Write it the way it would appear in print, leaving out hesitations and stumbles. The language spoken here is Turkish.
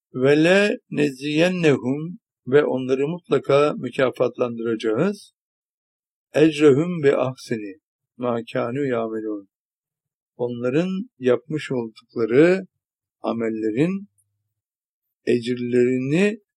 Ve le neziyennehum ve onları mutlaka mükafatlandıracağız. Ecrehum ve ahseni ma kânû yâmelûn. Onların yapmış oldukları amellerin ecirlerini